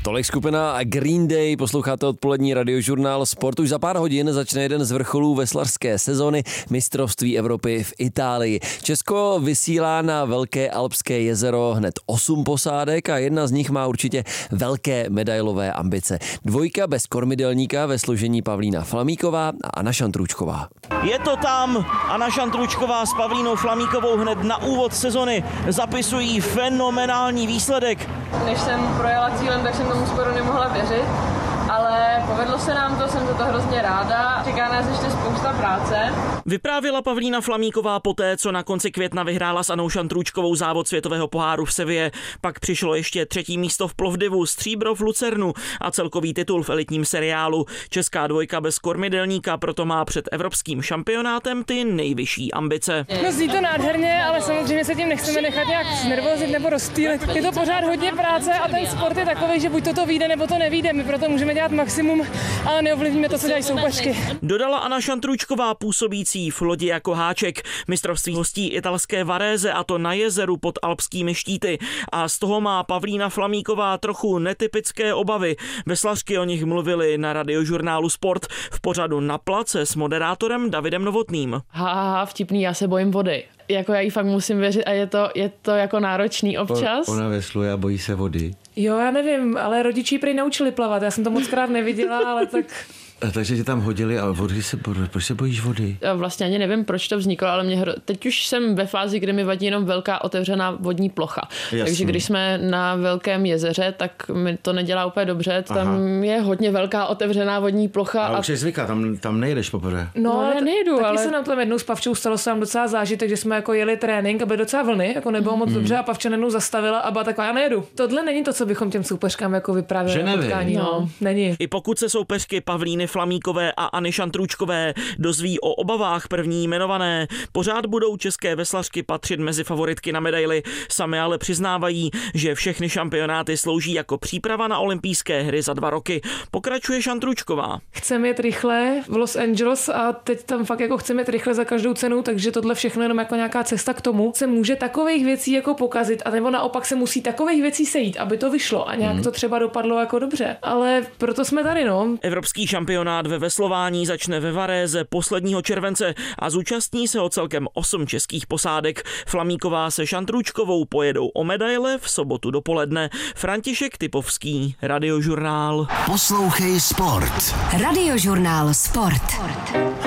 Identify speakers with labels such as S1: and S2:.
S1: Tolik skupina Green Day, posloucháte odpolední radiožurnál Sport. Už za pár hodin začne jeden z vrcholů veslařské sezony mistrovství Evropy v Itálii. Česko vysílá na Velké Alpské jezero hned 8 posádek a jedna z nich má určitě velké medailové ambice. Dvojka bez kormidelníka ve složení Pavlína Flamíková a Anna Šantručková.
S2: Je to tam, Anna Šantručková s Pavlínou Flamíkovou hned na úvod sezony zapisují fenomenální výsledek.
S3: Než jsem projela cílem, tak jsem tomu skoro nemohla věřit, ale povedlo se nám to, jsem za to hrozně ráda. Čeká nás ještě spousta práce.
S2: Vyprávěla Pavlína Flamíková poté, co na konci května vyhrála s Annou Šantručkovou závod světového poháru v Seville. Pak přišlo ještě 3. místo v Plovdivu, stříbro v Lucernu a celkový titul v elitním seriálu. Česká dvojka bez kormidelníka proto má před evropským šampionátem ty nejvyšší ambice.
S3: No zní to nádherně, ale samozřejmě se tím nechceme nechat nějak znervozit nebo rozptýlit. Je to pořád hodně práce a ten sport je takový, že buď to vyjde, nebo to nevyjde. My proto můžeme dělat maximum, ale neovlivníme to, co dělají soupeřky.
S2: Dodala Anna Šantručková, působící v lodi jako háček. Mistrovství hostí italské Varese, a to na jezeru pod alpskými štíty. A z toho má Pavlína Flamíková trochu netypické obavy. Veslařky o nich mluvili na radiožurnálu Sport v pořadu Na place s moderátorem Davidem Novotným.
S4: Vtipný, já se bojím vody. Jako já jí fakt musím věřit a je to jako náročný občas.
S5: Ona vesluje a bojí se vody.
S3: Jo, já nevím, ale rodiči ji prý naučili plavat. Já jsem to mockrát neviděla, ale tak...
S5: Takže tě tam hodili a proč se bojíš vody?
S4: Já vlastně ani nevím, proč to vzniklo, ale teď už jsem ve fázi, kdy mi vadí jenom velká otevřená vodní plocha. Jasný. Takže když jsme na velkém jezeře, tak mi to nedělá úplně dobře. Tam je hodně velká otevřená vodní plocha.
S5: A už je zvyká, tam nejdeš poprvé.
S4: No nejdu,
S3: taky
S4: ale...
S3: se nám tam jednou s Pavčou stalo se nám docela zážitek, že jsme jako jeli trénink a byly docela vlny, jako nebylo moc dobře a Pavča jednou zastavila a byla taková, já nejedu. Tohle není to, co bychom těm soupeřkám jako vyprávěli na potkání. No, není.
S2: I pokud se soupeřky Pavlíny Flamíkové a Anny Šantručkové dozví o obavách první jmenované, pořád budou české veslařky patřit mezi favoritky na medaily. Sami ale přiznávají, že všechny šampionáty slouží jako příprava na olympijské hry za 2 roky. Pokračuje Šantručková.
S3: Chceme jet rychle v Los Angeles a teď tam fakt jako chceme jet rychle za každou cenu, takže tohle všechno jenom jako nějaká cesta k tomu. Se může takových věcí jako pokazit a nebo naopak se musí takových věcí sejít, aby to vyšlo a nějak to třeba dopadlo jako dobře. Ale proto jsme tady, no.
S2: Evropský šampionát ve veslování začne ve Varese posledního července a zúčastní se ho celkem 8 českých posádek. Flamíková se Šantručkovou pojedou o medaile v sobotu dopoledne. František Typovský, Radiožurnál.
S6: Poslouchej Sport. Radiožurnál Sport.